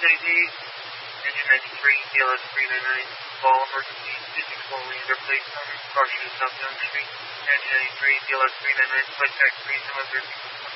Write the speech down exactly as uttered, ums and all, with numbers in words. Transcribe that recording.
J D, engine ninety-three, D L S three ninety-nine, call emergency, engine control lead replacement, caution is southbound street, engine ninety-three, D L S three ninety-nine, flight track three seven thirteen.